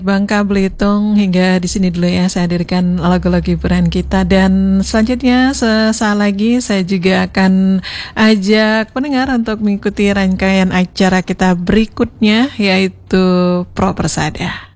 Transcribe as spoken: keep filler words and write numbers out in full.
Bangka Belitung. Hingga di sini dulu ya saya hadirkan lagu-lagu hiburan kita, dan selanjutnya sesaat lagi saya juga akan ajak pendengar untuk mengikuti rangkaian acara kita berikutnya, yaitu Pro Persada.